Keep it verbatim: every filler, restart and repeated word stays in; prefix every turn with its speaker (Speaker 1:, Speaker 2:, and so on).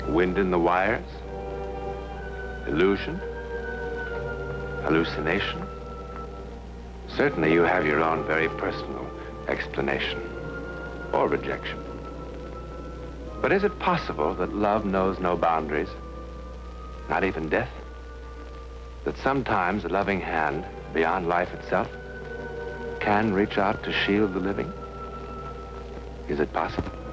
Speaker 1: Wind in the wires? Illusion? Hallucination? Certainly you have your own very personal explanation or rejection. But is it possible that love knows no boundaries, not even death? That sometimes a loving hand, beyond life itself, can reach out to shield the living? Is it possible?